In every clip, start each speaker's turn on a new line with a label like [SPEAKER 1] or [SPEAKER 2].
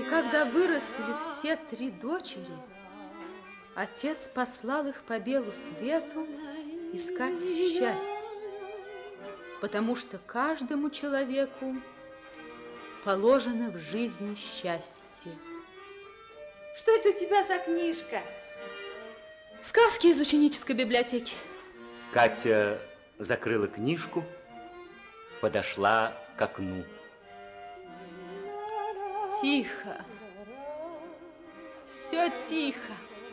[SPEAKER 1] когда выросли все 3 дочери, отец послал их по белу свету искать счастье, потому что каждому человеку положено в жизни счастье.
[SPEAKER 2] Что это у тебя за книжка?
[SPEAKER 1] Сказки из ученической библиотеки.
[SPEAKER 3] Катя закрыла книжку, подошла к окну.
[SPEAKER 1] Тихо. Все тихо.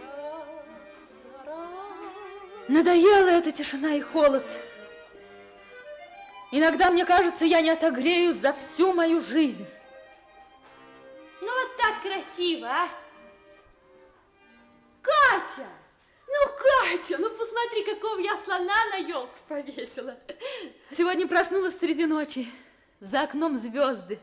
[SPEAKER 1] Надоела эта тишина и холод. Иногда мне кажется, я не отогреюсь за всю мою жизнь.
[SPEAKER 2] Ну вот так красиво, а? Катя! Катя, ну посмотри, какого я слона на елку повесила.
[SPEAKER 1] Сегодня проснулась среди ночи. За окном звезды.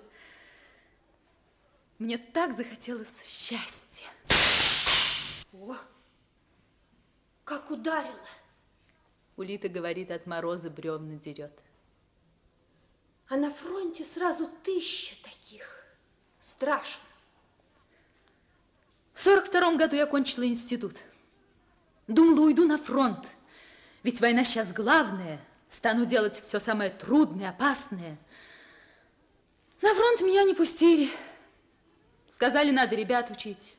[SPEAKER 1] Мне так захотелось счастья.
[SPEAKER 2] О, как ударило.
[SPEAKER 1] Улита говорит, от мороза бревна дерет.
[SPEAKER 2] А на фронте сразу 1000 таких. Страшно.
[SPEAKER 1] В 42-м году я кончила институт. Думала, уйду на фронт. Ведь война сейчас главная. Стану делать все самое трудное, опасное. На фронт меня не пустили. Сказали, надо ребят учить.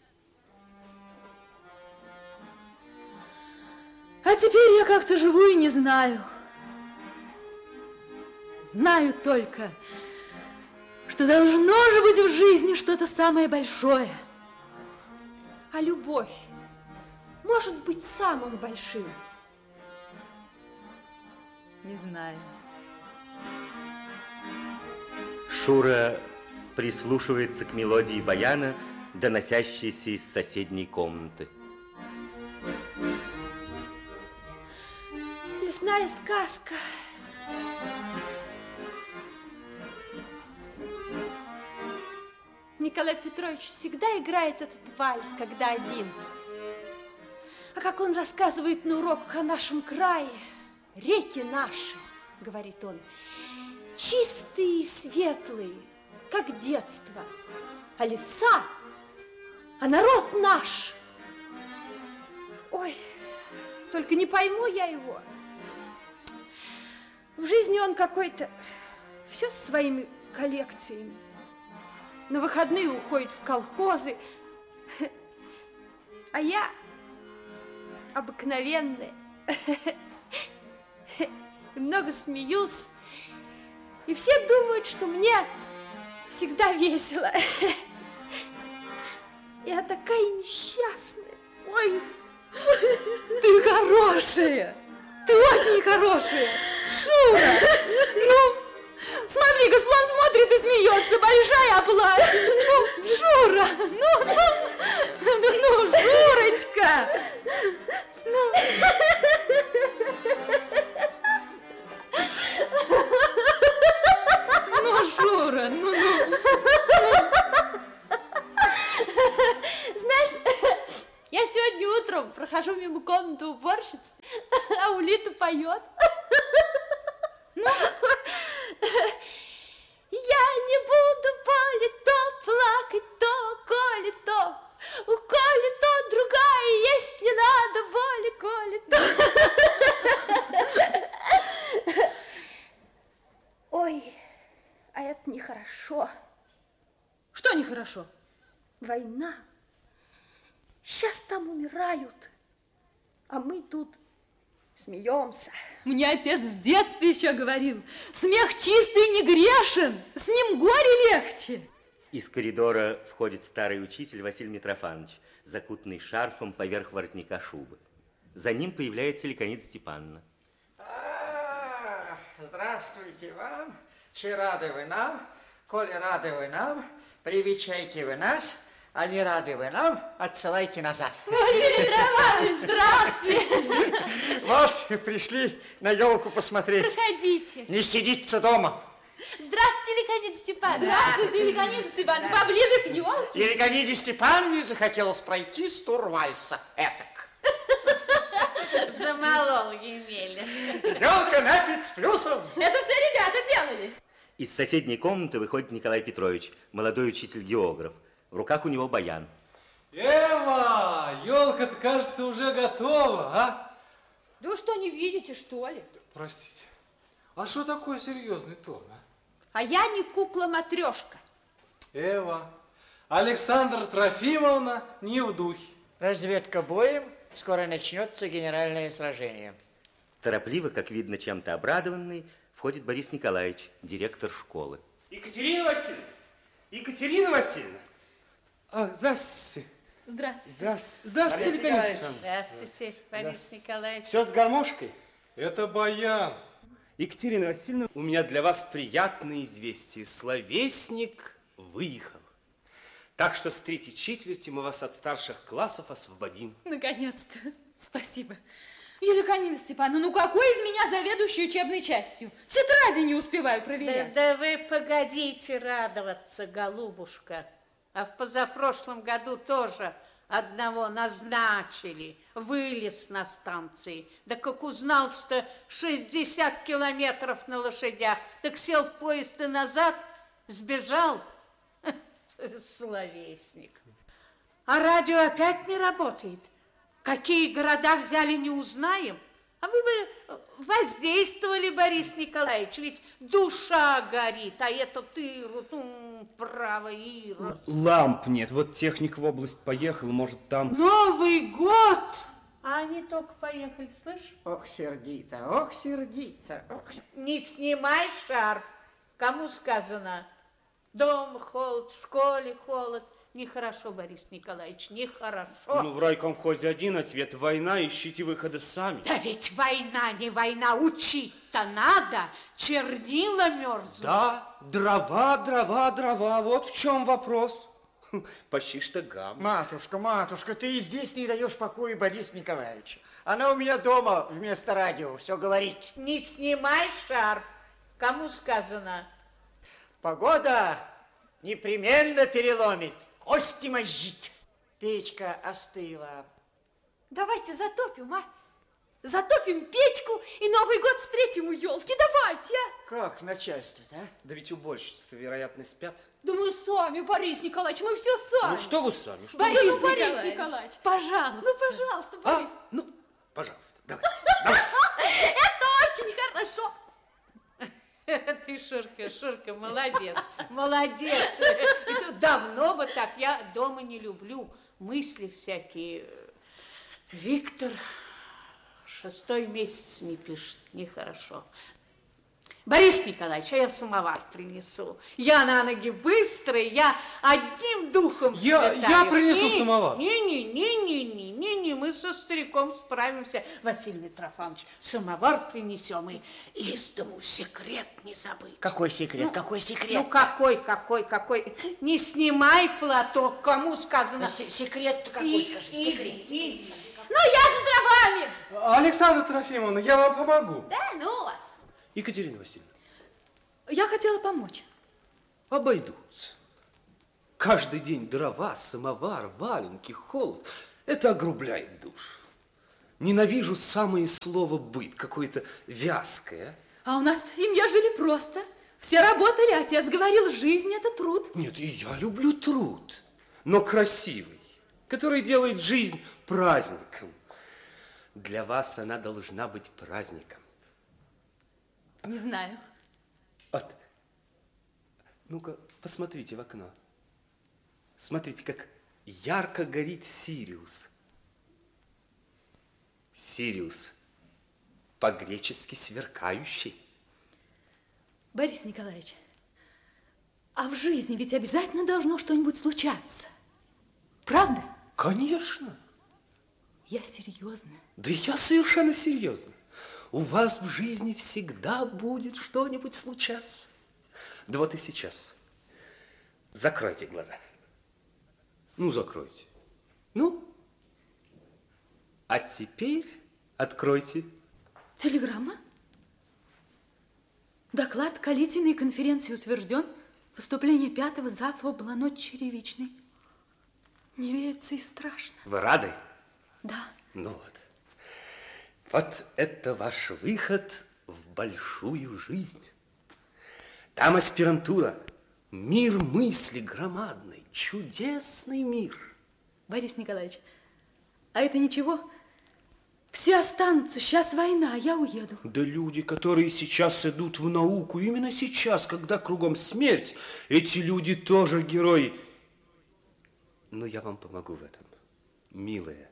[SPEAKER 1] А теперь я как-то живу и не знаю. Знаю только, что должно же быть в жизни что-то самое большое.
[SPEAKER 2] А любовь может быть самым большим?
[SPEAKER 1] Не знаю.
[SPEAKER 3] Шура прислушивается к мелодии баяна, доносящейся из соседней комнаты.
[SPEAKER 2] Лесная сказка. Николай Петрович всегда играет этот вальс, когда один. А как он рассказывает на уроках о нашем крае, реки наши, говорит он, чистые и светлые, как детство, а леса, а народ наш. Ой, только не пойму я его. В жизни он какой-то все с своими коллекциями. На выходные уходит в колхозы, а я обыкновенная. Много смеюсь, и все думают, что мне всегда весело. Я такая несчастная. Ой,
[SPEAKER 1] ты хорошая, ты очень хорошая. Шура, ну, смотри-ка, слон смотрит и смеется, большая оплата. Ну, Шура, ну, Шурочка. Ну. Ну, Шура, ну.
[SPEAKER 2] Знаешь, я сегодня утром прохожу мимо комнаты уборщицы, а Улита поет. Я не буду более то плакать, то, коли то. У коли то другая есть, не надо боли, коли то. Ой, а это нехорошо.
[SPEAKER 1] Что нехорошо?
[SPEAKER 2] Война. Сейчас там умирают, а мы тут смеемся.
[SPEAKER 1] Мне отец в детстве еще говорил, смех чистый не грешен, с ним горе легче.
[SPEAKER 3] Из коридора входит старый учитель Василий Митрофанович, закутанный шарфом поверх воротника шубы. За ним появляется Ликонида Степановна.
[SPEAKER 4] Здравствуйте вам, че рады вы нам, коли рады вы нам, привечайте вы нас, а не рады вы нам, отсылайте назад.
[SPEAKER 2] Василий Митрофанович, здравствуйте.
[SPEAKER 4] Вот, пришли на елку посмотреть.
[SPEAKER 2] Проходите.
[SPEAKER 4] Не сидится дома.
[SPEAKER 2] Здравствуйте, Ликонида Степановна.
[SPEAKER 1] Здравствуйте, Ликонида Степановна, поближе к елке.
[SPEAKER 4] И Ликониде Степановне захотелось пройти с тур вальса. Этак.
[SPEAKER 5] Замолол Емеля.
[SPEAKER 4] Елка на 5 с плюсом.
[SPEAKER 1] Это все ребята делали.
[SPEAKER 3] Из соседней комнаты выходит Николай Петрович, молодой учитель-географ. В руках у него баян.
[SPEAKER 5] Эва, елка-то, кажется, уже готова, а?
[SPEAKER 2] Да вы что, не видите, что ли?
[SPEAKER 5] Простите, а что такое серьезный тон, а?
[SPEAKER 2] А я не кукла-матрешка.
[SPEAKER 5] Эва, Александра Трофимовна не в духе.
[SPEAKER 4] Разведка боем, скоро начнется генеральное сражение.
[SPEAKER 3] Торопливо, как видно, чем-то обрадованный, входит Борис Николаевич, директор школы.
[SPEAKER 6] Екатерина Васильевна! Екатерина Васильевна! А, здравствуйте.
[SPEAKER 1] Здравствуйте.
[SPEAKER 6] Здравствуйте. Здравствуйте,
[SPEAKER 4] Борис
[SPEAKER 6] Николай
[SPEAKER 4] Николаевич.
[SPEAKER 2] Здравствуйте, Борис Николаевич.
[SPEAKER 6] Все с гармошкой?
[SPEAKER 5] Это баян.
[SPEAKER 6] Екатерина Васильевна, у меня для вас приятное известие. Словесник выехал. Так что с третьей четверти мы вас от старших классов освободим.
[SPEAKER 1] Наконец-то. Спасибо. Юлия Канина Степановна, ну какой из меня заведующий учебной частью? Тетради не успеваю проверять.
[SPEAKER 7] Да вы погодите радоваться, голубушка. А в позапрошлом году тоже одного назначили, вылез на станции. Да как узнал, что 60 километров на лошадях, так сел в поезд и назад, сбежал. Словесник. А радио опять не работает. Какие города взяли, не узнаем. А вы бы воздействовали, Борис Николаевич, ведь душа горит, а это Ирод, право, Ирод.
[SPEAKER 6] Ламп нет, вот техник в область поехал, может там...
[SPEAKER 7] Новый год! А они только поехали, слышь?
[SPEAKER 4] Ох, сердито, ох, сердито, ох.
[SPEAKER 7] Не снимай шарф. Кому сказано? Дома холод, в школе холод. Нехорошо, Борис Николаевич, нехорошо.
[SPEAKER 6] Ну, в райкомхозе один ответ. Война, ищите выхода сами.
[SPEAKER 7] Да ведь война не война, учить-то надо. Чернила мерзнут.
[SPEAKER 6] Да, дрова, вот в чем вопрос. Почти что Гамлет.
[SPEAKER 4] Матушка, ты и здесь не даешь покоя Борису Николаевичу. Она у меня дома вместо радио все говорит.
[SPEAKER 7] Не снимай шарф. Кому сказано?
[SPEAKER 4] Погода непременно переломит, кости мозжит. Печка остыла.
[SPEAKER 2] Давайте затопим, а? Затопим печку и Новый год встретим у елки. Давайте, а?
[SPEAKER 4] Как начальство-то, а?
[SPEAKER 6] Да ведь уборщицы, вероятно, спят.
[SPEAKER 2] Да мы сами, Борис Николаевич, мы все сами.
[SPEAKER 6] Ну, что вы сами? Что
[SPEAKER 2] Борис,
[SPEAKER 6] вы сами?
[SPEAKER 2] Борис Николаевич,
[SPEAKER 1] Пожалуйста.
[SPEAKER 2] ну, пожалуйста, Борис.
[SPEAKER 6] Ну, пожалуйста, давайте.
[SPEAKER 2] Это очень хорошо.
[SPEAKER 7] Ты, Шурка, молодец, молодец. Это давно бы так, я дома не люблю мысли всякие. Виктор 6-й месяц не пишет, нехорошо. Борис Николаевич, а я самовар принесу. Я на ноги быстрый, я одним духом
[SPEAKER 5] Я
[SPEAKER 7] слетаю.
[SPEAKER 5] принесу самовар.
[SPEAKER 7] Не, мы со стариком справимся. Василий Митрофанович, самовар принесем и из дому секрет не забыть.
[SPEAKER 4] Какой секрет,
[SPEAKER 7] Ну,
[SPEAKER 4] какой секрет?
[SPEAKER 7] Ну, какой? Не снимай платок, кому сказано?
[SPEAKER 4] Секрет-то какой, скажи, секрет.
[SPEAKER 7] Иди.
[SPEAKER 2] Ну, я за дровами.
[SPEAKER 5] Александра Трофимовна, я вам помогу.
[SPEAKER 2] Да, ну вас.
[SPEAKER 6] Екатерина Васильевна,
[SPEAKER 1] Я хотела помочь.
[SPEAKER 6] обойдутся. Каждый день дрова, самовар, валенки, холод. Это огрубляет душу. Ненавижу самое слово «быт», какое-то вязкое.
[SPEAKER 1] А у нас в семье жили просто. Все работали, отец говорил, жизнь – это труд.
[SPEAKER 6] Нет, и я люблю труд, но красивый, который делает жизнь праздником. Для вас она должна быть праздником.
[SPEAKER 1] Не знаю.
[SPEAKER 6] Вот. Ну-ка, посмотрите в окно. Смотрите, как ярко горит Сириус. Сириус по-гречески сверкающий.
[SPEAKER 1] Борис Николаевич, а в жизни ведь обязательно должно что-нибудь случаться. Правда?
[SPEAKER 6] Конечно.
[SPEAKER 1] Я серьезно.
[SPEAKER 6] Да я совершенно серьезно. У вас в жизни всегда будет что-нибудь случаться. Да вот и сейчас. Закройте глаза. Ну, закройте. Ну, а теперь откройте.
[SPEAKER 1] Телеграмма? Доклад Калитиной конференции утвержден. Выступление 5-го зав. Была ночь черевичной. Не верится и страшно.
[SPEAKER 6] Вы рады?
[SPEAKER 1] Да.
[SPEAKER 6] Ну вот. Вот это ваш выход в большую жизнь. Там аспирантура, Мир мысли громадный, чудесный мир.
[SPEAKER 1] Борис Николаевич, а это ничего? Все останутся, сейчас война, а я уеду.
[SPEAKER 6] Да люди, которые сейчас идут в науку, именно сейчас, когда кругом смерть, эти люди тоже герои. Но я вам помогу в этом, милая.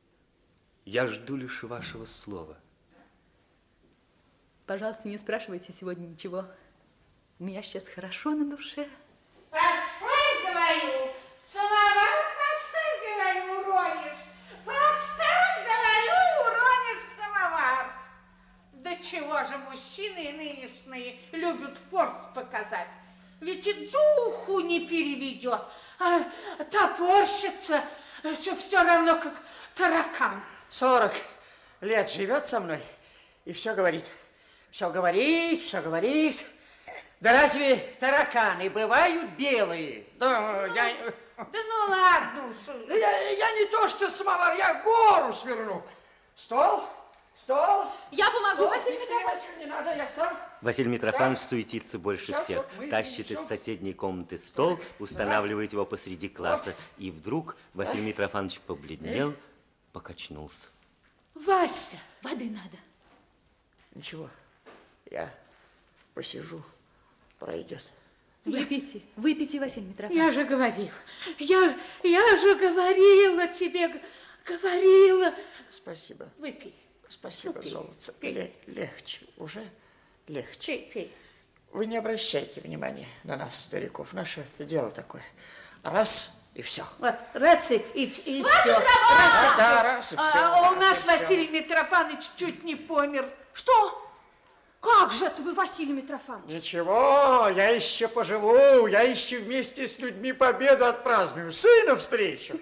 [SPEAKER 6] Я жду лишь вашего слова.
[SPEAKER 1] Пожалуйста, не спрашивайте сегодня ничего. У меня сейчас хорошо на душе.
[SPEAKER 7] Поставь, говорю, самовар, поставь, говорю, уронишь. Поставь, говорю, уронишь самовар. Да чего же мужчины нынешние любят форс показать? Ведь и духу не переведет, а топорщится все равно, как таракан.
[SPEAKER 4] 40 лет живет со мной и все говорит. Все говорит, все говорит. Да разве тараканы бывают белые? Да,
[SPEAKER 7] Да ну ладно уж.
[SPEAKER 4] Да я не то что самовар, я гору сверну. Стол, стол.
[SPEAKER 1] Я помогу,
[SPEAKER 4] стол.
[SPEAKER 1] Василий
[SPEAKER 4] Виктория Васильевна, не надо, я сам.
[SPEAKER 3] Василий Митрофанович суетится больше
[SPEAKER 4] Сейчас
[SPEAKER 3] всех.
[SPEAKER 4] вот мы
[SPEAKER 3] Тащит
[SPEAKER 4] принесем.
[SPEAKER 3] из соседней комнаты стол, устанавливает его посреди класса. И вдруг Василий Митрофанович побледнел, покачнулся.
[SPEAKER 7] Вася.
[SPEAKER 1] Воды надо.
[SPEAKER 4] Ничего, я посижу, пройдет.
[SPEAKER 1] Выпейте, выпейте, Василий Митрофанович.
[SPEAKER 7] Я же говорила, я же говорила тебе, говорила.
[SPEAKER 4] Спасибо,
[SPEAKER 7] Выпей,
[SPEAKER 4] спасибо,
[SPEAKER 7] Пей,
[SPEAKER 4] золотце.
[SPEAKER 7] пей.
[SPEAKER 4] Легче, уже легче.
[SPEAKER 7] пей, пей.
[SPEAKER 4] Вы не обращайте внимания на нас, стариков. Наше дело такое. Раз и все.
[SPEAKER 7] Вот, раз и все.
[SPEAKER 4] Раз и все.
[SPEAKER 7] А у нас Василий Митрофанович чуть не помер.
[SPEAKER 2] Что? Как же это вы, Василий Митрофанович?
[SPEAKER 4] Ничего, я еще поживу, я еще вместе с людьми победу отпраздную, сына встречу.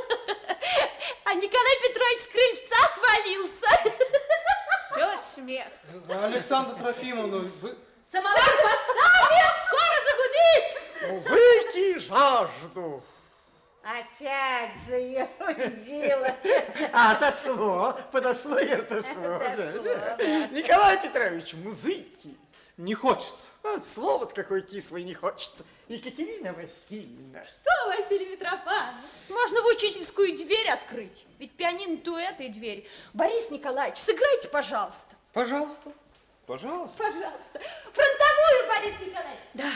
[SPEAKER 2] А Николай Петрович с крыльца свалился.
[SPEAKER 7] Все смех.
[SPEAKER 5] Александра Трофимовна, вы...
[SPEAKER 1] Самовар поставлен, скоро загудит.
[SPEAKER 4] Музыки жажду.
[SPEAKER 7] Опять заерудила.
[SPEAKER 4] А, подошло и отошло. Николай Петрович, музыки.
[SPEAKER 5] Не хочется.
[SPEAKER 4] Слово-то какое кислое не хочется. Екатерина Васильевна.
[SPEAKER 1] Что, Василий Митрофанович?
[SPEAKER 2] Можно в учительскую дверь открыть. Ведь пианино-то у этой двери. Борис Николаевич, сыграйте, пожалуйста.
[SPEAKER 5] Пожалуйста, пожалуйста.
[SPEAKER 2] Пожалуйста. Фронтовую, Борис Николаевич.
[SPEAKER 7] Да,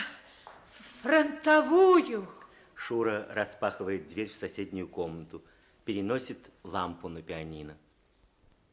[SPEAKER 7] фронтовую.
[SPEAKER 3] Шура распахивает дверь в соседнюю комнату, переносит лампу на пианино.